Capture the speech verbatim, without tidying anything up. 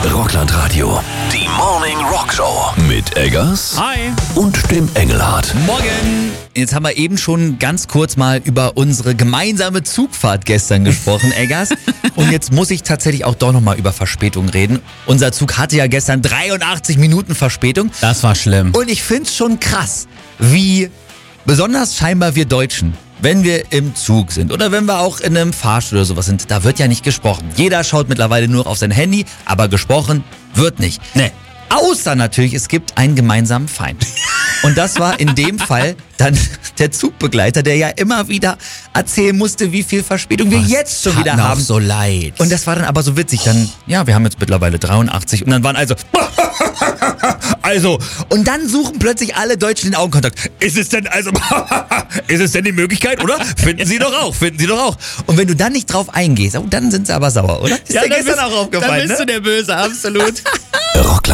Rockland-Radio. Die Morning Rock Show. Mit Eggers. Hi. Und dem Engelhardt. Morgen. Jetzt haben wir eben schon ganz kurz mal über unsere gemeinsame Zugfahrt gestern gesprochen, Eggers. Und jetzt muss ich tatsächlich auch doch nochmal über Verspätung reden. Unser Zug hatte ja gestern dreiundachtzig Minuten Verspätung. Das war schlimm. Und ich find's schon krass, wie besonders scheinbar wir Deutschen, wenn wir im Zug sind oder wenn wir auch in einem Fahrstuhl oder sowas sind, da wird ja nicht gesprochen. Jeder schaut mittlerweile nur auf sein Handy, aber gesprochen wird nicht. Nee. Außer natürlich, es gibt einen gemeinsamen Feind. Und das war in dem Fall dann der Zugbegleiter, der ja immer wieder erzählen musste, wie viel Verspätung wir Was jetzt schon tat wieder mir auch haben. so leid. Und das war dann aber so witzig. Dann, ja, wir haben jetzt mittlerweile dreiundachtzig und dann waren also, also, und dann suchen plötzlich alle Deutschen den Augenkontakt. Ist es denn, also, ist es denn die Möglichkeit, oder? Finden Sie doch auch, finden Sie doch auch. Und wenn du dann nicht drauf eingehst, oh, dann sind sie aber sauer, oder? Ist ja, dir dann gestern bist, auch aufgefallen, dann bist ne? du der Böse, absolut. Rockland.